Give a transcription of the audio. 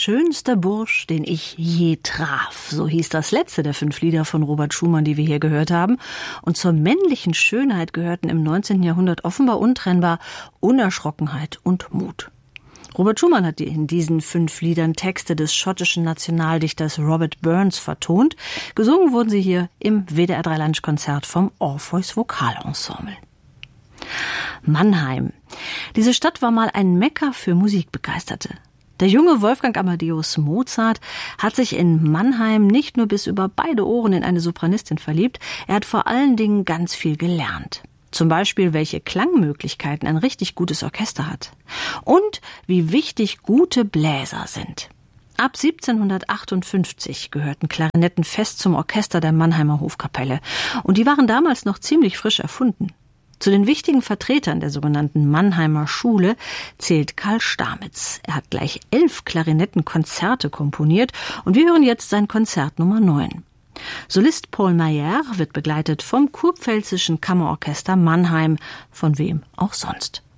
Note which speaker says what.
Speaker 1: schönster Bursch, den ich je traf. So hieß das letzte der 5 Lieder von Robert Schumann, die wir hier gehört haben. Und zur männlichen Schönheit gehörten im 19. Jahrhundert offenbar untrennbar Unerschrockenheit und Mut. Robert Schumann hat in diesen 5 Liedern Texte des schottischen Nationaldichters Robert Burns vertont. Gesungen wurden sie hier im WDR 3 Lunchkonzert vom Orpheus Vokalensemble. Mannheim. Diese Stadt war mal ein Mekka für Musikbegeisterte. Der junge Wolfgang Amadeus Mozart hat sich in Mannheim nicht nur bis über beide Ohren in eine Sopranistin verliebt, er hat vor allen Dingen ganz viel gelernt. Zum Beispiel, welche Klangmöglichkeiten ein richtig gutes Orchester hat. Und wie wichtig gute Bläser sind. Ab 1758 gehörten Klarinetten fest zum Orchester der Mannheimer Hofkapelle. Und die waren damals noch ziemlich frisch erfunden. Zu den wichtigen Vertretern der sogenannten Mannheimer Schule zählt Karl Stamitz. Er hat gleich 11 Klarinettenkonzerte komponiert und wir hören jetzt sein Konzert Nummer 9. Solist Paul Mayer wird begleitet vom Kurpfälzischen Kammerorchester Mannheim, von wem auch sonst.